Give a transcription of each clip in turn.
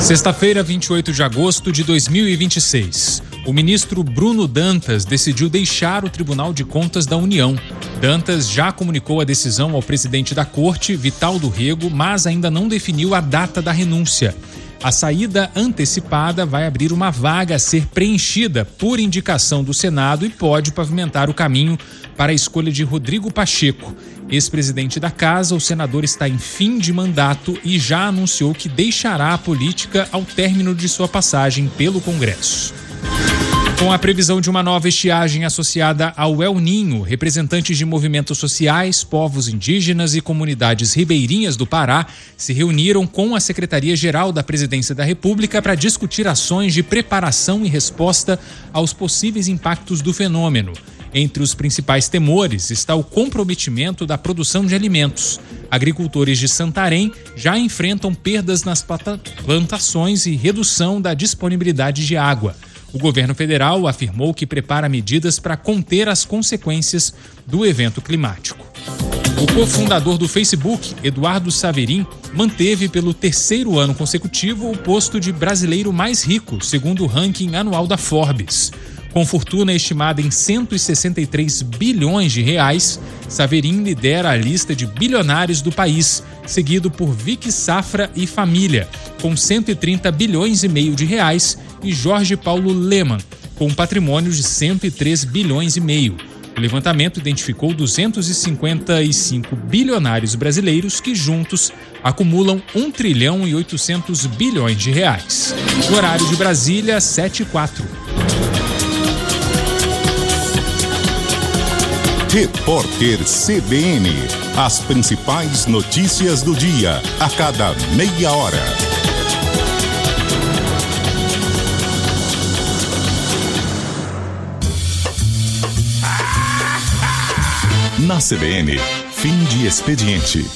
Sexta-feira, 28 de agosto de 2026. O ministro Bruno Dantas decidiu deixar o Tribunal de Contas da União. Dantas já comunicou a decisão ao presidente da Corte, Vital do Rego, mas ainda não definiu a data da renúncia. A saída antecipada vai abrir uma vaga a ser preenchida por indicação do Senado e pode pavimentar o caminho para a escolha de Rodrigo Pacheco. Ex-presidente da casa, o senador está em fim de mandato e já anunciou que deixará a política ao término de sua passagem pelo Congresso. Com a previsão de uma nova estiagem associada ao El Ninho, representantes de movimentos sociais, povos indígenas e comunidades ribeirinhas do Pará se reuniram com a Secretaria-Geral da Presidência da República para discutir ações de preparação e resposta aos possíveis impactos do fenômeno. Entre os principais temores está o comprometimento da produção de alimentos. Agricultores de Santarém já enfrentam perdas nas plantações e redução da disponibilidade de água. O governo federal afirmou que prepara medidas para conter as consequências do evento climático. O cofundador do Facebook, Eduardo Saverin, manteve pelo terceiro ano consecutivo o posto de brasileiro mais rico, segundo o ranking anual da Forbes. Com fortuna estimada em 163 bilhões de reais, Saverin lidera a lista de bilionários do país, seguido por Vicky Safra e família, com 130 bilhões e meio de reais, e Jorge Paulo Lemann, com patrimônio de 103 bilhões e meio. O levantamento identificou 255 bilionários brasileiros que juntos acumulam 1 trilhão e 800 bilhões de reais. No horário de Brasília, 7h04. Repórter CBN. As principais notícias do dia, a cada meia hora. Na CBN, fim de expediente.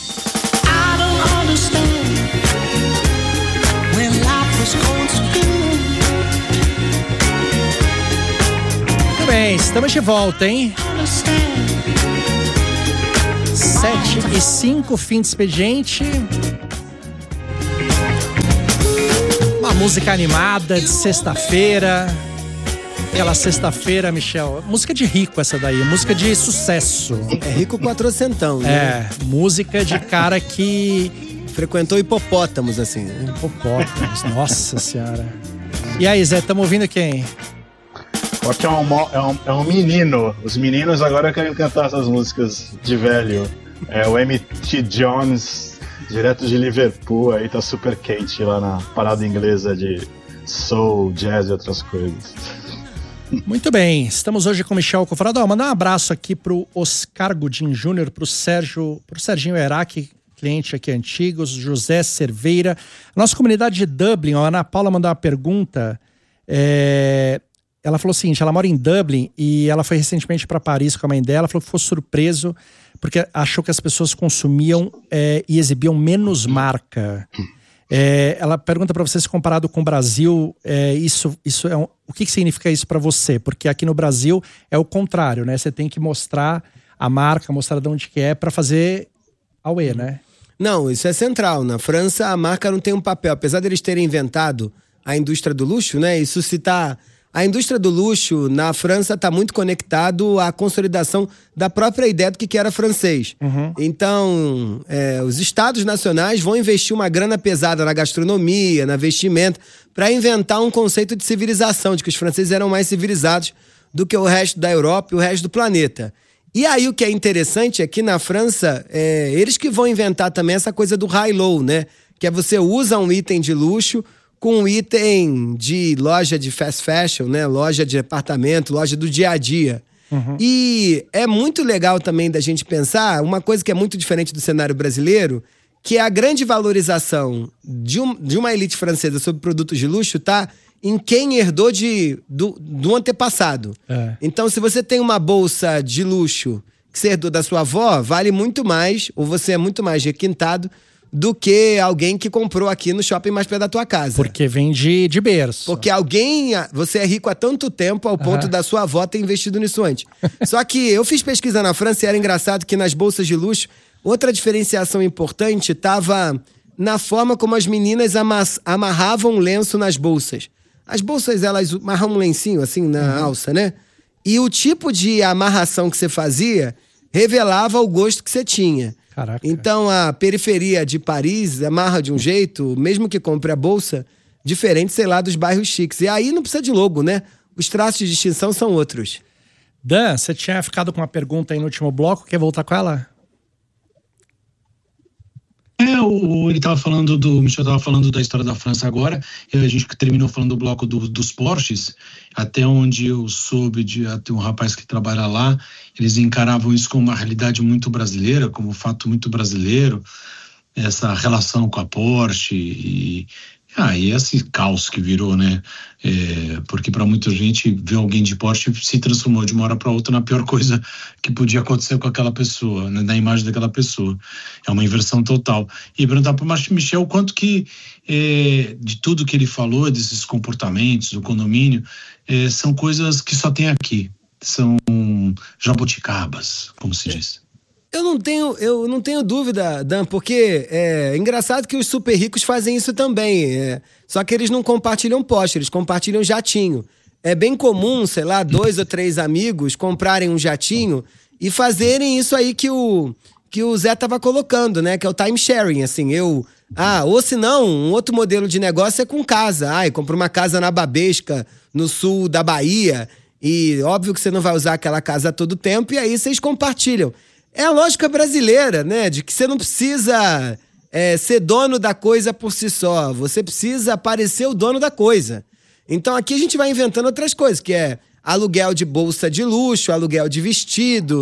Muito bem, estamos de volta, hein? 7h05, fim de expediente. Uma música animada de sexta-feira. Aquela sexta-feira, Michel. Música de rico essa daí, música de sucesso. É rico quatrocentão, né? É, música de cara que... frequentou hipopótamos, assim. Hipopótamos, nossa senhora. E aí, Zé, estamos ouvindo quem? Porque é um menino. Os meninos agora querem cantar essas músicas de velho. É o M.T. Jones, direto de Liverpool, aí tá super quente lá na parada inglesa de soul, jazz e outras coisas. Muito bem, estamos hoje com o Michel Cofrado. Mandar um abraço aqui pro Oscar Godin Júnior, pro Serginho Eraque, cliente aqui antigo, José Cerveira. Nossa comunidade de Dublin, a Ana Paula mandou uma pergunta. Ela falou o seguinte, ela mora em Dublin e ela foi recentemente para Paris com a mãe dela, falou que ficou surpreso porque achou que as pessoas consumiam e exibiam menos marca. Ela pergunta para você se comparado com o Brasil, isso é o que significa isso para você? Porque aqui no Brasil é o contrário, né? Você tem que mostrar a marca, mostrar de onde que é para fazer auê, né? Não, isso é central. Na França a marca não tem um papel, apesar deles terem inventado a indústria do luxo, né? Isso se tá... A indústria do luxo na França está muito conectado à consolidação da própria ideia do que era francês. Uhum. Então, os estados nacionais vão investir uma grana pesada na gastronomia, na vestimenta, para inventar um conceito de civilização, de que os franceses eram mais civilizados do que o resto da Europa e o resto do planeta. E aí o que é interessante é que na França, eles que vão inventar também essa coisa do high-low, né? Que é você usa um item de luxo com um item de loja de fast fashion, né? Loja de departamento, loja do dia a dia. Uhum. E é muito legal também da gente pensar uma coisa que é muito diferente do cenário brasileiro, que é a grande valorização de uma elite francesa sobre produtos de luxo tá em quem herdou do antepassado. Então, se você tem uma bolsa de luxo que você herdou da sua avó, vale muito mais, ou você é muito mais requintado do que alguém que comprou aqui no shopping mais perto da tua casa. Porque vem de berço. Porque você é rico há tanto tempo ao ponto da sua avó ter investido nisso antes. Só que eu fiz pesquisa na França e era engraçado que nas bolsas de luxo, outra diferenciação importante estava na forma como as meninas amarravam um lenço nas bolsas. As bolsas, elas amarravam um lencinho, assim, na alça, né? E o tipo de amarração que você fazia revelava o gosto que você tinha. Caraca. Então, a periferia de Paris amarra de um jeito, mesmo que compre a bolsa, diferente, sei lá, dos bairros chiques. E aí não precisa de logo, né? Os traços de distinção são outros. Dan, você tinha ficado com uma pergunta aí no último bloco, quer voltar com ela? Ele estava falando o Michel estava falando da história da França agora, e a gente terminou falando do bloco dos Porsches, até onde eu soube de ter um rapaz que trabalha lá, eles encaravam isso como uma realidade muito brasileira, como um fato muito brasileiro, essa relação com a Porsche e esse caos que virou, né? Porque para muita gente ver alguém de Porsche se transformou de uma hora para outra na pior coisa que podia acontecer com aquela pessoa, né? Na imagem daquela pessoa. É uma inversão total. E perguntar para o Michel quanto que de tudo que ele falou, desses comportamentos, do condomínio, são coisas que só tem aqui. São jabuticabas, como se diz. Eu não tenho dúvida, Dan, porque é engraçado que os super ricos fazem isso também. Só que eles não compartilham Porsche, eles compartilham jatinho. É bem comum, sei lá, 2 ou 3 amigos comprarem um jatinho e fazerem isso aí que o Zé tava colocando, né? Que é o time sharing, assim. Ou se não, um outro modelo de negócio é com casa. Eu compro uma casa na Babesca, no sul da Bahia, e óbvio que você não vai usar aquela casa a todo tempo, e aí vocês compartilham. É a lógica brasileira, né? De que você não precisa ser dono da coisa por si só. Você precisa parecer o dono da coisa. Então aqui a gente vai inventando outras coisas, que é aluguel de bolsa de luxo, aluguel de vestido.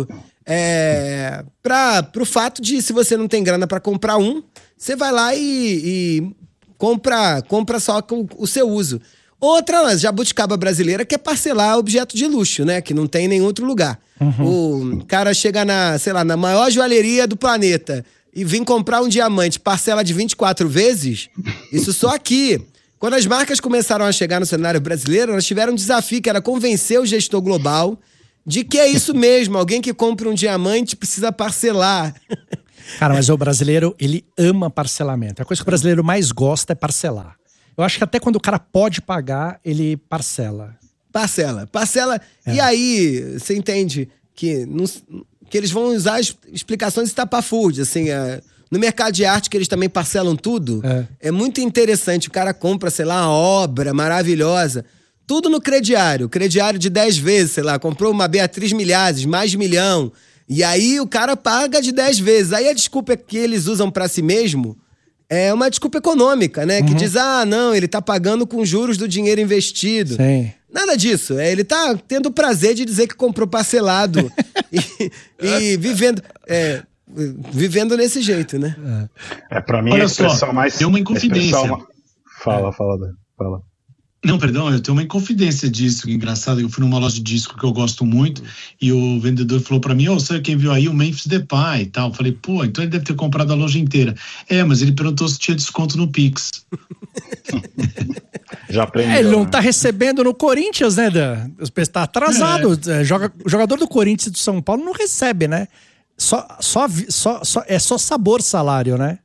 Pro fato de, se você não tem grana para comprar você vai lá e compra só com o seu uso. Outra jabuticaba brasileira que é parcelar objeto de luxo, né? Que não tem em nenhum outro lugar. O cara chega na maior joalheria do planeta e vem comprar um diamante, parcela de 24 vezes, isso só aqui. Quando as marcas começaram a chegar no cenário brasileiro, elas tiveram um desafio que era convencer o gestor global de que é isso mesmo, alguém que compra um diamante precisa parcelar. Cara, mas o brasileiro, ele ama parcelamento. A coisa que o brasileiro mais gosta é parcelar. Eu acho que até quando o cara pode pagar, ele parcela. Parcela. E aí, você entende que eles vão usar explicações estapafúrdias, assim, no mercado de arte que eles também parcelam tudo. É muito interessante, o cara compra, sei lá, uma obra maravilhosa, tudo no crediário de 10 vezes, sei lá, comprou uma Beatriz Milhazes, mais de 1 milhão, e aí o cara paga de 10 vezes. Aí a desculpa que eles usam pra si mesmo é uma desculpa econômica, né? Que diz, não, ele tá pagando com juros do dinheiro investido. Sim. Nada disso. Ele tá tendo o prazer de dizer que comprou parcelado e vivendo nesse jeito, né? Pra mim, olha a expressão só, mais... tem uma inconfidência. Fala. Não, perdão, eu tenho uma inconfidência disso, engraçado. Eu fui numa loja de disco que eu gosto muito e o vendedor falou pra mim, sabe quem viu aí? O Memphis Depay e tal. Eu falei, então ele deve ter comprado a loja inteira. Mas ele perguntou se tinha desconto no Pix. Já aprendeu. Ele não tá recebendo no Corinthians, né, Dan? Tá atrasado. Jogador do Corinthians e do São Paulo não recebe, né? É só sabor salário, né?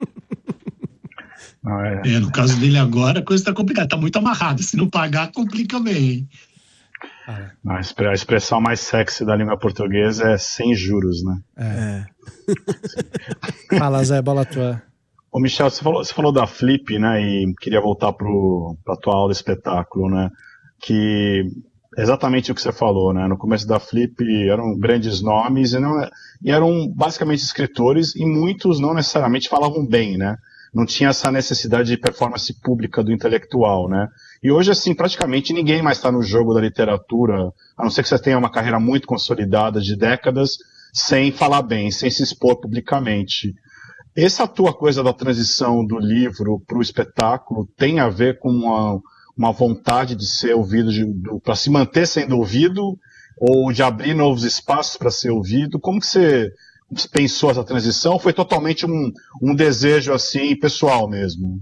No caso dele agora, a coisa tá complicada, tá muito amarrada. Se não pagar, complica bem, hein? A expressão mais sexy da língua portuguesa é sem juros, né? Fala, Zé, bola tua. Ô Michel, você falou da Flip, né? E queria voltar pra tua aula de espetáculo, né? Que exatamente o que você falou, né? No começo da Flip eram grandes nomes e eram basicamente escritores e muitos não necessariamente falavam bem, né? Não tinha essa necessidade de performance pública do intelectual, né? E hoje, assim, praticamente ninguém mais está no jogo da literatura, a não ser que você tenha uma carreira muito consolidada de décadas, sem falar bem, sem se expor publicamente. Essa tua coisa da transição do livro para o espetáculo tem a ver com uma vontade de ser ouvido, para se manter sendo ouvido, ou de abrir novos espaços para ser ouvido? Como que você pensou essa transição? Foi totalmente um desejo assim pessoal mesmo?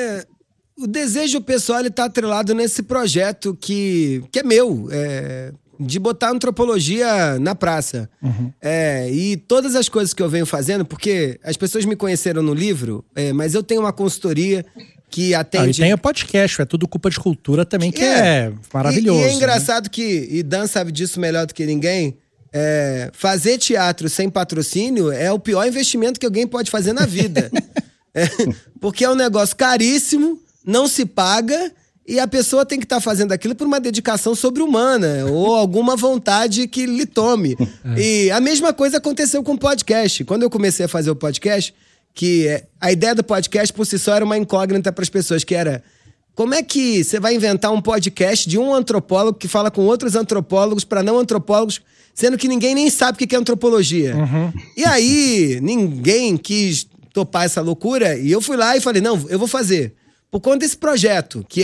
O desejo pessoal, ele tá atrelado nesse projeto que é meu. de botar antropologia na praça. E todas as coisas que eu venho fazendo, porque as pessoas me conheceram no livro, mas eu tenho uma consultoria que atende... E tem o podcast, é tudo Culpa de Cultura também, que é maravilhoso. E é engraçado que, e Dan sabe disso melhor do que ninguém, fazer teatro sem patrocínio é o pior investimento que alguém pode fazer na vida. Porque é um negócio caríssimo, não se paga, e a pessoa tem que estar fazendo aquilo por uma dedicação sobre-humana ou alguma vontade que lhe tome. E a mesma coisa aconteceu com o podcast. Quando eu comecei a fazer o podcast, a ideia do podcast por si só era uma incógnita para as pessoas, que era: como é que você vai inventar um podcast de um antropólogo que fala com outros antropólogos para não antropólogos, sendo que ninguém nem sabe o que é antropologia? E aí, ninguém quis topar essa loucura, e eu fui lá e falei: não, eu vou fazer. Por conta desse projeto, que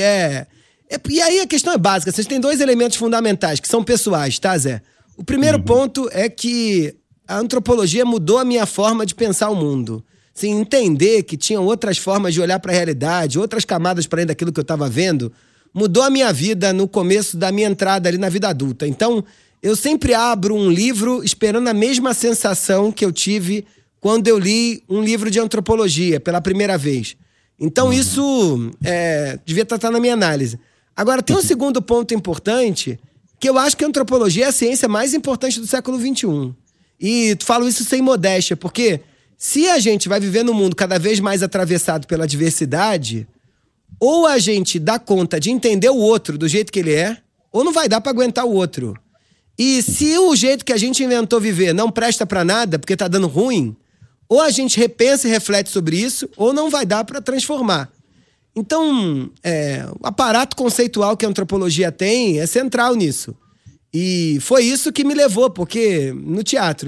e aí a questão é básica. Vocês têm 2 elementos fundamentais, que são pessoais, tá, Zé? O primeiro ponto é que a antropologia mudou a minha forma de pensar o mundo. Assim, entender que tinham outras formas de olhar para a realidade, outras camadas para além daquilo que eu estava vendo, mudou a minha vida no começo da minha entrada ali na vida adulta. Então, eu sempre abro um livro esperando a mesma sensação que eu tive quando eu li um livro de antropologia pela primeira vez. Então isso devia estar na minha análise. Agora, tem um segundo ponto importante, que eu acho que a antropologia é a ciência mais importante do século XXI. E falo isso sem modéstia, porque se a gente vai viver num mundo cada vez mais atravessado pela diversidade, ou a gente dá conta de entender o outro do jeito que ele é, ou não vai dar para aguentar o outro. E se o jeito que a gente inventou viver não presta para nada, porque tá dando ruim, ou a gente repensa e reflete sobre isso, ou não vai dar para transformar. Então, o aparato conceitual que a antropologia tem é central nisso. E foi isso que me levou, porque no teatro.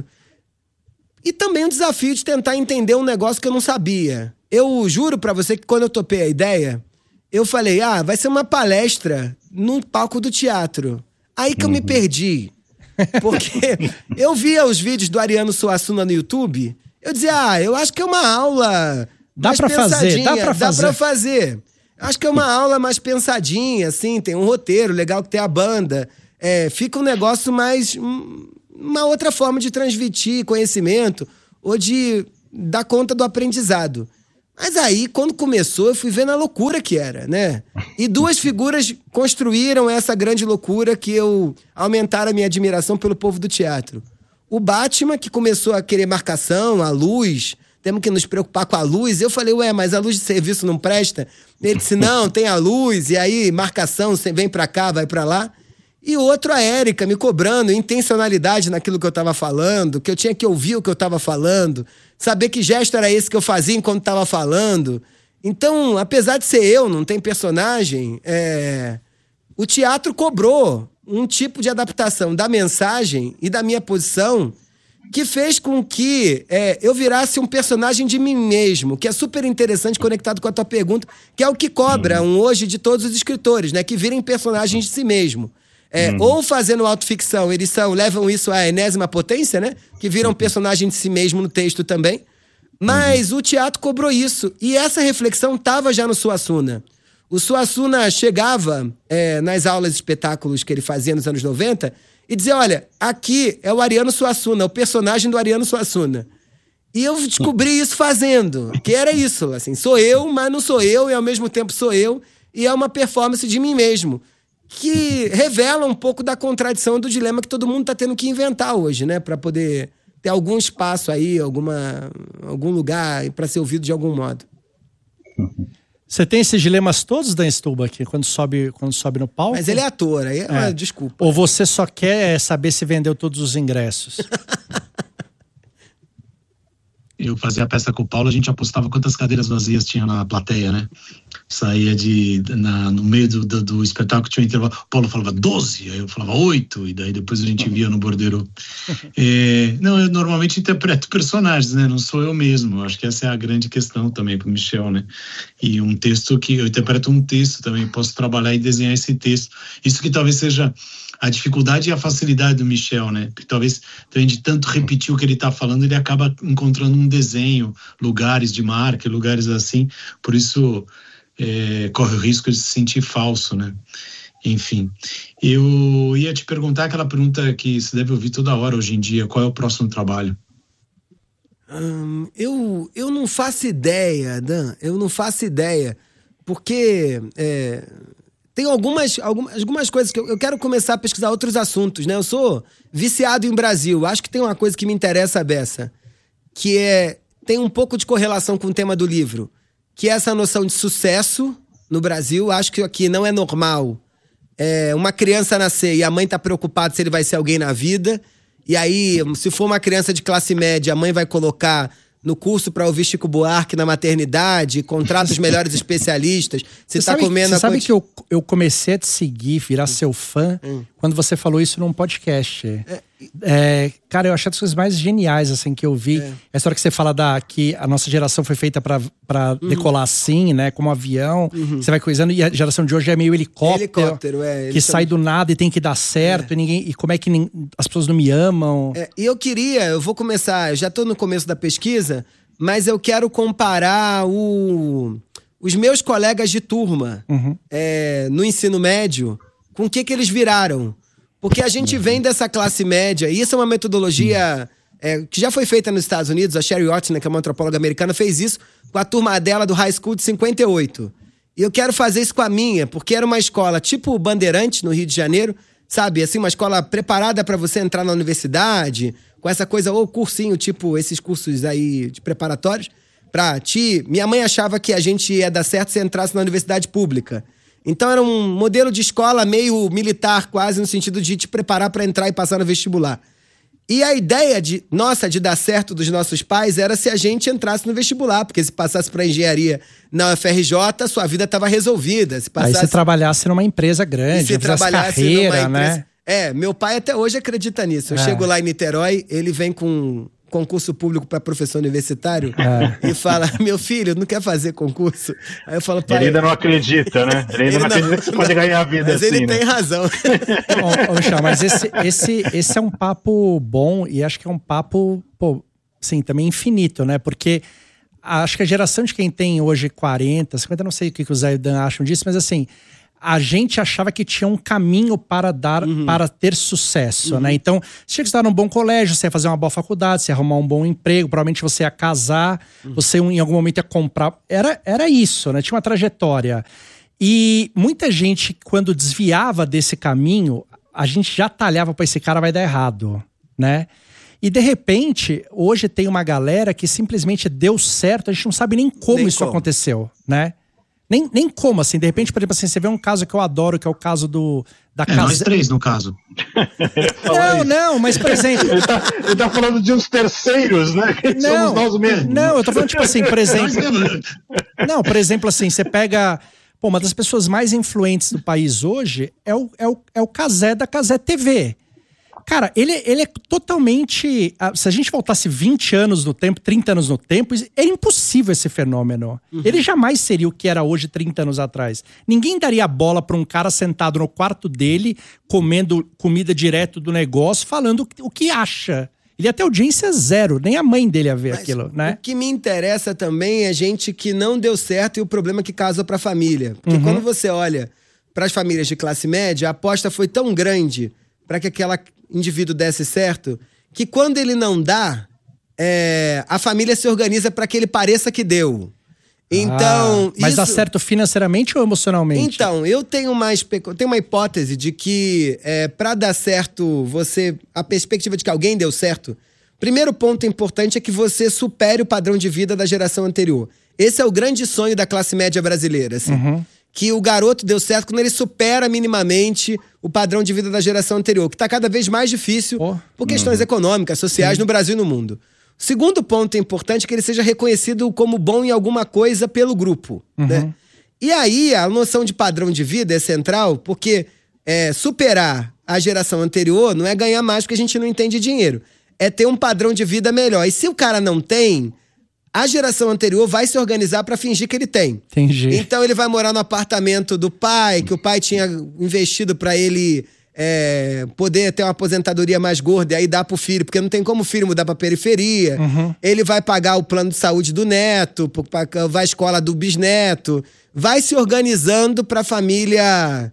E também o desafio de tentar entender um negócio que eu não sabia. Eu juro para você que quando eu topei a ideia, eu falei: vai ser uma palestra num palco do teatro. Aí que eu me perdi. Porque eu via os vídeos do Ariano Suassuna no YouTube... Eu dizia, eu acho que é uma aula mais pensadinha. Dá pra fazer. Acho que é uma aula mais pensadinha, assim, tem um roteiro legal que tem a banda. Fica um negócio mais... uma outra forma de transmitir conhecimento ou de dar conta do aprendizado. Mas aí, quando começou, eu fui vendo a loucura que era, né? E 2 figuras construíram essa grande loucura que aumentaram a minha admiração pelo povo do teatro. O Batman, que começou a querer marcação, a luz, temos que nos preocupar com a luz. Eu falei, mas a luz de serviço não presta? Ele disse, não, tem a luz, e aí marcação, você vem pra cá, vai pra lá. E o outro, a Érica, me cobrando intencionalidade naquilo que eu tava falando, que eu tinha que ouvir o que eu tava falando, saber que gesto era esse que eu fazia enquanto tava falando. Então, apesar de ser eu, não tem personagem, o teatro cobrou um tipo de adaptação da mensagem e da minha posição que fez com que eu virasse um personagem de mim mesmo, que é super interessante, conectado com a tua pergunta, que é o que cobra hoje de todos os escritores, né? Que virem personagens de si mesmo. Ou fazendo autoficção, eles levam isso à enésima potência, né? Que viram personagem de si mesmo no texto também. Mas o teatro cobrou isso. E essa reflexão estava já no Suassuna. O Suassuna chegava nas aulas de espetáculos que ele fazia nos anos 90 e dizia, olha, aqui é o Ariano Suassuna, o personagem do Ariano Suassuna. E eu descobri isso fazendo, que era isso, assim, sou eu, mas não sou eu, e ao mesmo tempo sou eu, e é uma performance de mim mesmo, que revela um pouco da contradição do dilema que todo mundo está tendo que inventar hoje, né, para poder ter algum espaço aí, algum lugar para ser ouvido de algum modo. Você tem esses dilemas todos, Dan Stuba, aqui, quando sobe no palco? Mas ele é ator, aí desculpa. Ou você só quer saber se vendeu todos os ingressos? Eu fazia a peça com o Paulo, a gente apostava quantas cadeiras vazias tinha na plateia, né? Saía no meio do espetáculo, tinha um intervalo. O Paulo falava 12, aí eu falava 8, e daí depois a gente via no bordeiro. Não, eu normalmente interpreto personagens, né? Não sou eu mesmo. Acho que essa é a grande questão também pro Michel, né? E um texto que eu interpreto um texto também, posso trabalhar e desenhar esse texto. Isso que talvez seja a dificuldade e a facilidade do Michel, né? Porque talvez também de tanto repetir o que ele está falando, ele acaba encontrando um desenho, lugares de marca, lugares assim. Por isso corre o risco de se sentir falso, né? enfim. Eu ia te perguntar aquela pergunta que se deve ouvir toda hora hoje em dia: qual é o próximo trabalho? Eu não faço ideia, Dan. Eu não faço ideia. Porque tem algumas coisas que eu quero começar a pesquisar outros assuntos, né? Eu sou viciado em Brasil. Acho que tem uma coisa que me interessa, Bessa, que tem um pouco de correlação com o tema do livro, que é essa noção de sucesso no Brasil. Acho que aqui não é normal uma criança nascer e a mãe tá preocupada se ele vai ser alguém na vida. E aí, se for uma criança de classe média, a mãe vai colocar no curso para ouvir Chico Buarque na maternidade, contrata os melhores especialistas. Você sabe que eu comecei a te seguir, virar seu fã, quando você falou isso num podcast. Cara, eu achei as coisas mais geniais assim, que eu vi. A história que você fala que a nossa geração foi feita pra decolar assim, né? Como um avião. Você vai coisando, e a geração de hoje é meio helicóptero que sai do nada e tem que dar certo. E como é que as pessoas não me amam. E eu vou começar, eu já tô no começo da pesquisa, mas eu quero comparar os meus colegas de turma no ensino médio com o que eles viraram. Porque a gente vem dessa classe média, e isso é uma metodologia que já foi feita nos Estados Unidos. A Sherry Ortner, que é uma antropóloga americana, fez isso com a turma dela do High School de 58. E eu quero fazer isso com a minha, porque era uma escola tipo Bandeirantes, no Rio de Janeiro, sabe? Assim, uma escola preparada para você entrar na universidade, com essa coisa, ou cursinho, tipo esses cursos aí de preparatórios, minha mãe achava que a gente ia dar certo se entrasse na universidade pública. Então era um modelo de escola meio militar, quase, no sentido de te preparar para entrar e passar no vestibular. E a ideia de dar certo dos nossos pais era se a gente entrasse no vestibular, porque se passasse para engenharia na UFRJ, sua vida estava resolvida. Aí se trabalhasse numa empresa grande, se trabalhasse carreira, numa empresa, né? Meu pai até hoje acredita nisso. Eu chego lá em Niterói, ele vem com concurso público para professor universitário e fala: meu filho, não quer fazer concurso? Aí eu falo: pai... Ele ainda não acredita, né? Ele ainda não acredita que você pode ganhar a vida mas assim. Mas ele tem né? razão. Michel, mas esse é um papo bom, e acho que é um papo, sim, também infinito, né? Porque acho que a geração de quem tem hoje 40, 50, não sei o que os Zé e o Dan acham disso, mas assim, a gente achava que tinha um caminho para ter sucesso, né? Então, você tinha que estudar num bom colégio, você ia fazer uma boa faculdade, você ia arrumar um bom emprego, provavelmente você ia casar, você em algum momento ia comprar. Era isso, né? Tinha uma trajetória. E muita gente, quando desviava desse caminho, a gente já talhava para esse cara vai dar errado, né? E de repente, hoje tem uma galera que simplesmente deu certo, a gente não sabe nem como isso aconteceu, né? Nem como, assim, de repente, por exemplo, assim, você vê um caso que eu adoro, que é o caso da casa. Nós três, no caso. Não, mas por exemplo. Ele tá falando de uns terceiros, né? Que somos nós mesmos. Não, eu tô falando, tipo assim, por exemplo. Não, por exemplo, assim, você pega. Uma das pessoas mais influentes do país hoje é o Cazé da Cazé TV. Cara, ele é totalmente... Se a gente voltasse 20 anos no tempo, 30 anos no tempo, é impossível esse fenômeno. Ele jamais seria o que era hoje 30 anos atrás. Ninguém daria bola pra um cara sentado no quarto dele, comendo comida direto do negócio, falando o que acha. Ele ia ter audiência zero, nem a mãe dele ia ver aquilo, né? O que me interessa também é gente que não deu certo e o problema que causa pra família. Porque quando você olha pras famílias de classe média, a aposta foi tão grande para que aquele indivíduo desse certo, que quando ele não dá, a família se organiza para que ele pareça que deu. Então, mas dá certo financeiramente ou emocionalmente? Então, eu tenho uma hipótese de que para dar certo, a perspectiva de que alguém deu certo, primeiro ponto importante é que você supere o padrão de vida da geração anterior. Esse é o grande sonho da classe média brasileira, assim. Que o garoto deu certo quando ele supera minimamente o padrão de vida da geração anterior, que está cada vez mais difícil por questões econômicas, sociais, no Brasil e no mundo. O segundo ponto importante é que ele seja reconhecido como bom em alguma coisa pelo grupo, né? E aí, a noção de padrão de vida é central, porque superar a geração anterior não é ganhar mais porque a gente não entende dinheiro. É ter um padrão de vida melhor. E se o cara não tem, a geração anterior vai se organizar para fingir que ele tem. Entendi. Então ele vai morar no apartamento do pai, que o pai tinha investido para ele poder ter uma aposentadoria mais gorda e aí dar pro filho, porque não tem como o filho mudar pra periferia. Ele vai pagar o plano de saúde do neto, vai à escola do bisneto. Vai se organizando pra família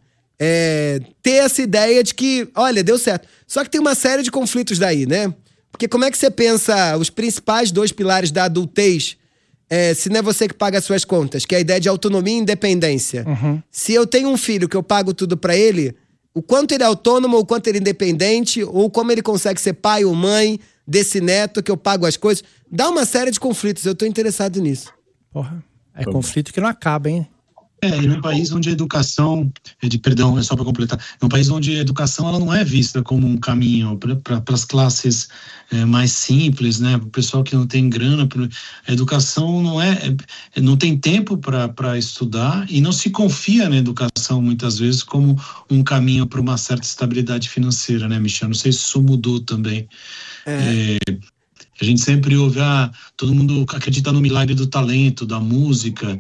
ter essa ideia de que, olha, deu certo. Só que tem uma série de conflitos daí, né? Porque como é que você pensa os principais 2 pilares da adultez, se não é você que paga as suas contas, que é a ideia de autonomia e independência. Se eu tenho um filho que eu pago tudo pra ele, o quanto ele é autônomo, o quanto ele é independente, ou como ele consegue ser pai ou mãe desse neto que eu pago as coisas, dá uma série de conflitos. Eu tô interessado nisso. Porra, é conflito que não acaba, hein? E num país onde a educação, perdão, é só para completar, é um país onde a educação ela não é vista como um caminho para as classes mais simples, né? Para o pessoal que não tem grana, a educação não tem tempo para estudar e não se confia na educação muitas vezes como um caminho para uma certa estabilidade financeira, né, Michel? Não sei se isso mudou também. A gente sempre ouve, todo mundo acredita no milagre do talento, da música,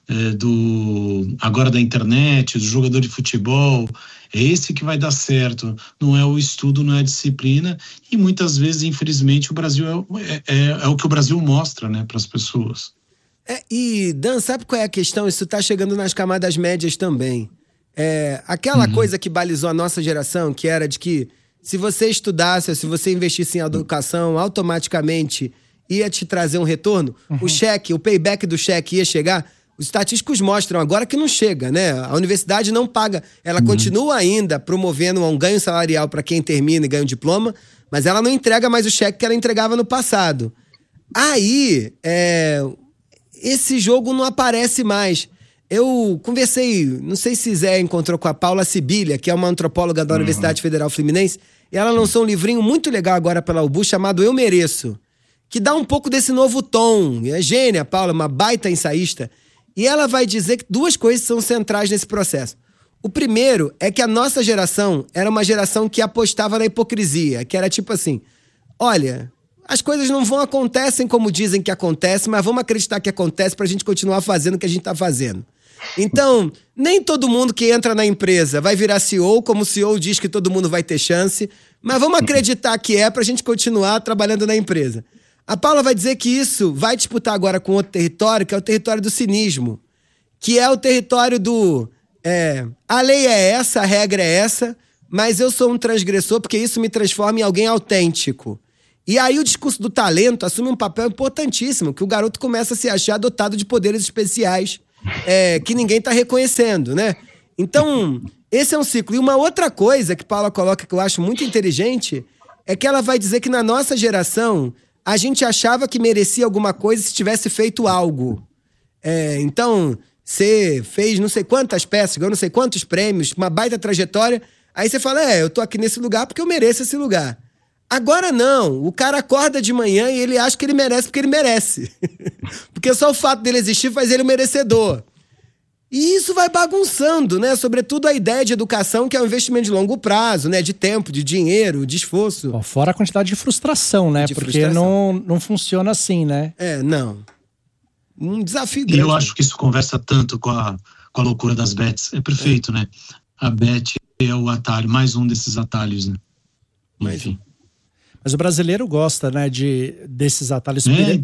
agora da internet, do jogador de futebol, é esse que vai dar certo, não é o estudo, não é a disciplina, e muitas vezes, infelizmente, o Brasil é o que o Brasil mostra, né, para as pessoas. E Dan, sabe qual é a questão? Isso tá chegando nas camadas médias também. Aquela coisa que balizou a nossa geração, que era de que se você estudasse, se você investisse em educação, automaticamente ia te trazer um retorno, o payback do cheque ia chegar. Os estatísticos mostram agora que não chega, né? A universidade não paga. Ela continua ainda promovendo um ganho salarial para quem termina e ganha um diploma, mas ela não entrega mais o cheque que ela entregava no passado. Aí, esse jogo não aparece mais. Eu conversei, não sei se Zé encontrou com a Paula Sibilia, que é uma antropóloga da Universidade Federal Fluminense, e ela lançou um livrinho muito legal agora pela UBU chamado Eu Mereço, que dá um pouco desse novo tom. É gênia, Paula, uma baita ensaísta. E ela vai dizer que 2 coisas são centrais nesse processo. O primeiro é que a nossa geração era uma geração que apostava na hipocrisia, que era tipo assim, olha, as coisas não acontecem como dizem que acontecem, mas vamos acreditar que acontece pra gente continuar fazendo o que a gente tá fazendo. Então, nem todo mundo que entra na empresa vai virar CEO, como o CEO diz que todo mundo vai ter chance, mas vamos acreditar que pra gente continuar trabalhando na empresa. A Paula vai dizer que isso vai disputar agora com outro território, que é o território do cinismo, que é o território do a lei é essa, a regra é essa, mas eu sou um transgressor porque isso me transforma em alguém autêntico. E aí o discurso do talento assume um papel importantíssimo, que o garoto começa a se achar dotado de poderes especiais que ninguém tá reconhecendo, né? Então, esse é um ciclo. E uma outra coisa que Paula coloca que eu acho muito inteligente é que ela vai dizer que na nossa geração a gente achava que merecia alguma coisa se tivesse feito algo. Então, você fez não sei quantas peças, ganhou não sei quantos prêmios, uma baita trajetória, aí você fala, eu tô aqui nesse lugar porque eu mereço esse lugar. Agora não, o cara acorda de manhã e ele acha que ele merece porque ele merece. Porque só o fato dele existir faz ele um merecedor. E isso vai bagunçando, né? Sobretudo a ideia de educação, que é um investimento de longo prazo, né? De tempo, de dinheiro, de esforço. Fora a quantidade de frustração, né? Porque não funciona assim, né? Não. Um desafio grande. E eu acho que isso conversa tanto com a loucura das bets. É perfeito, né? A bet é o atalho, mais um desses atalhos, né? Enfim. Mas o brasileiro gosta, né? Desses atalhos,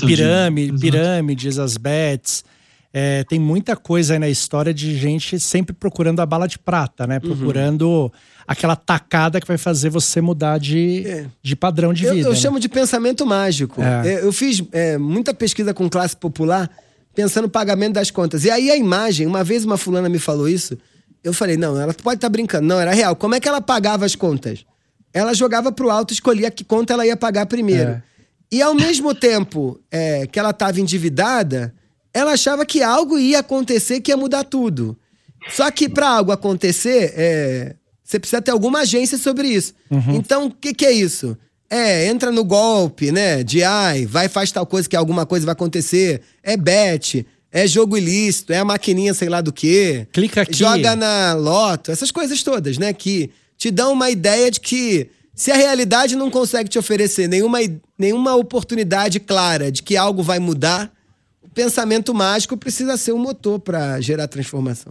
pirâmides, as bets. Tem muita coisa aí na história de gente sempre procurando a bala de prata, né? Procurando aquela tacada que vai fazer você mudar de padrão de vida. Eu chamo de pensamento mágico. Eu fiz muita pesquisa com classe popular pensando no pagamento das contas. E aí a imagem, uma vez uma fulana me falou isso, eu falei, não, ela pode estar brincando. Não, era real. Como é que ela pagava as contas? Ela jogava pro alto, escolhia que conta ela ia pagar primeiro. E ao mesmo tempo que ela estava endividada, ela achava que algo ia acontecer que ia mudar tudo. Só que para algo acontecer, você precisa ter alguma agência sobre isso. Então, o que é isso? Entra no golpe, né? Vai, faz tal coisa que alguma coisa vai acontecer. É bet, é jogo ilícito, é a maquininha sei lá do quê. Clica aqui. Joga na loto, essas coisas todas, né? Que te dão uma ideia de que se a realidade não consegue te oferecer nenhuma oportunidade clara de que algo vai mudar, o pensamento mágico precisa ser um motor para gerar transformação.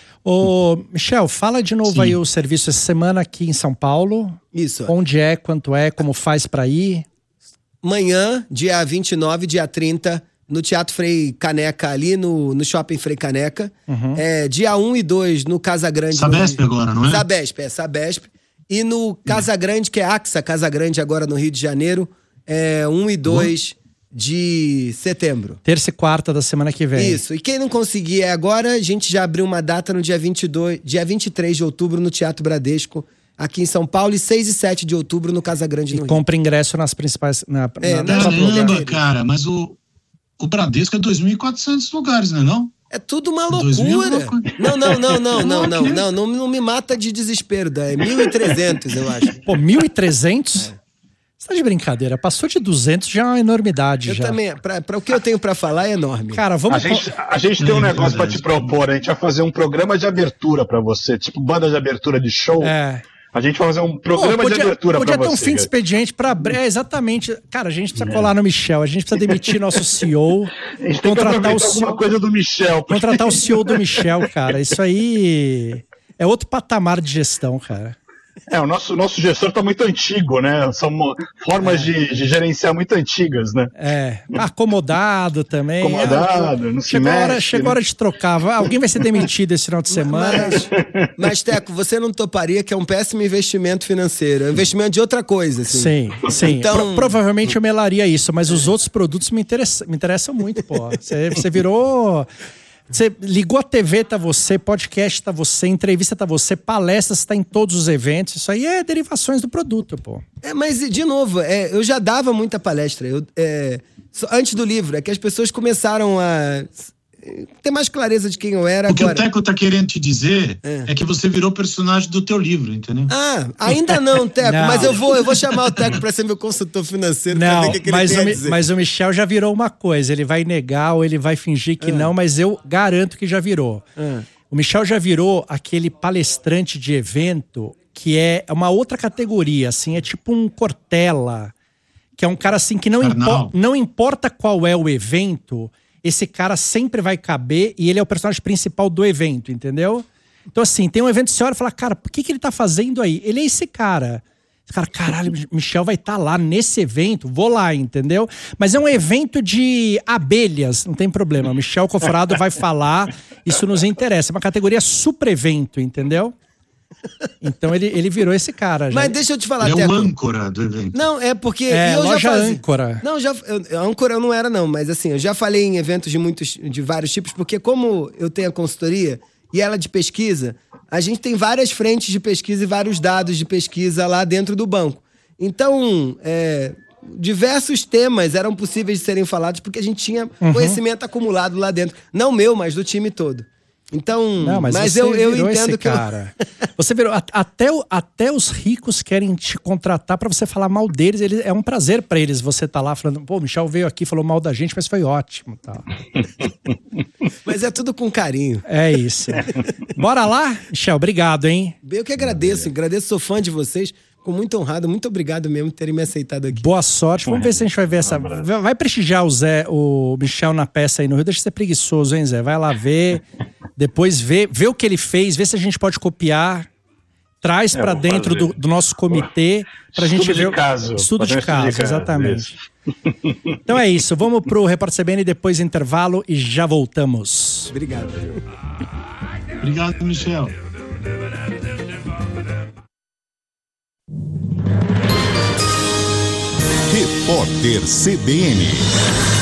Ô, Michel, fala de novo aí o serviço essa semana aqui em São Paulo. Isso. Onde quanto como faz para ir? Manhã, dia 29, dia 30, no Teatro Frei Caneca, ali no Shopping Frei Caneca. Dia 1 e 2 no Casa Grande. Sabesp agora, não é? Sabesp. E no Casa Grande, que é AXA Casa Grande agora no Rio de Janeiro, 1 e 2 de setembro. Terça e quarta da semana que vem. Isso. E quem não conseguir agora, a gente já abriu uma data no dia 23 de outubro no Teatro Bradesco, aqui em São Paulo, e 6 e 7 de outubro no Casa Grande no Rio. Compra ingresso nas principais... Caramba, cara, mas o Bradesco é 2.400 lugares, não é não? É tudo uma loucura. Não me mata de desespero. É 1.300, eu acho. Pô, 1.300? Você tá de brincadeira. Passou de 200, já é uma enormidade. Eu também. Pra o que eu tenho pra falar é enorme. Cara, vamos... A gente tem um negócio pra te propor. A gente vai fazer um programa de abertura pra você. Tipo banda de abertura de show. A gente vai fazer um programa de abertura pra você. Podia ter um fim de expediente pra... exatamente. Cara, a gente precisa colar no Michel. A gente precisa demitir nosso CEO. A gente tem que aproveitar alguma coisa do Michel. Contratar o CEO do Michel, cara. Isso aí é outro patamar de gestão, cara. O nosso gestor tá muito antigo, né? São formas de gerenciar muito antigas, né? Acomodado também. Não se mexe. Chegou a hora de trocar. Alguém vai ser demitido esse final de semana. Mas, Teco, você não toparia que é um péssimo investimento financeiro. É um investimento de outra coisa, assim. Sim. Então... Provavelmente eu melaria isso, mas os outros produtos me interessam muito, pô. Você virou... Você ligou a TV, tá você, podcast tá você, entrevista tá você, palestras tá em todos os eventos. Isso aí é derivações do produto, pô. Mas, de novo, eu já dava muita palestra. Antes do livro, é que as pessoas começaram a ter mais clareza de quem eu era. O que o Teco tá querendo te dizer é que você virou personagem do teu livro, entendeu? Ainda não, Teco, mas eu vou chamar o Teco pra ser meu consultor financeiro, pra ver o que ele tem a dizer. Mas o Michel já virou uma coisa, ele vai negar ou ele vai fingir que não, mas eu garanto que já virou. O Michel já virou aquele palestrante de evento que é uma outra categoria, assim, é tipo um Cortella, que é um cara assim que não importa qual é o evento, esse cara sempre vai caber e ele é o personagem principal do evento, entendeu? Então, assim, tem um evento que você olha e fala, cara, por que ele tá fazendo aí? Ele é esse cara. Esse cara, caralho, Michel vai estar lá nesse evento, vou lá, entendeu? Mas é um evento de abelhas, não tem problema. Michel Coforado vai falar, isso nos interessa. É uma categoria super evento, entendeu? Então ele virou esse cara. Mas deixa eu te falar, Teco. É o âncora do evento. Não, é porque... loja âncora. Não, âncora eu não era não, mas assim, eu já falei em eventos de vários tipos, porque como eu tenho a consultoria e ela de pesquisa, a gente tem várias frentes de pesquisa e vários dados de pesquisa lá dentro do banco. Então, diversos temas eram possíveis de serem falados porque a gente tinha conhecimento acumulado lá dentro. Não meu, mas do time todo. Então, mas eu entendo que cara. Você virou até os ricos querem te contratar pra você falar mal deles. É um prazer pra eles você tá lá falando, pô, o Michel veio aqui, falou mal da gente, mas foi ótimo, tal. Mas é tudo com carinho. É isso. Bora lá, Michel, obrigado, hein? Eu que agradeço, sou fã de vocês. Fico muito honrado, muito obrigado mesmo por terem me aceitado aqui. Boa sorte, vamos ver se a gente vai ver essa... Vai prestigiar o Michel na peça aí no Rio, deixa de ser preguiçoso, hein, Zé? Vai lá ver, depois vê o que ele fez, vê se a gente pode copiar, traz pra dentro do nosso comitê pra gente ver... Estudo de caso, exatamente. Então é isso, vamos pro Repórter CBN, depois intervalo e já voltamos. Obrigado. Obrigado, Michel. Repórter CBN.